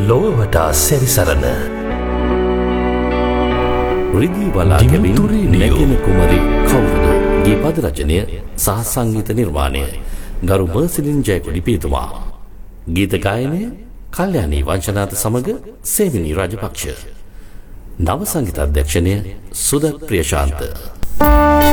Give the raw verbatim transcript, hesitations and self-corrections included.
ලොව වටා සැරිසරන රිදී වලාගෙමින් නැගෙන කුමරි කවුරුද? ගීපද රචනය සහ සංගීත නිර්මාණය ගරු මර්සිලින් ජයකොඩි පියතුමා. ගීත ගායනය කල්යාණී වංශනාත සමග සේවිනී රාජපක්ෂ. නව සංගීත අධ්‍යක්ෂණය සුදත් ප්‍රියශාන්ත.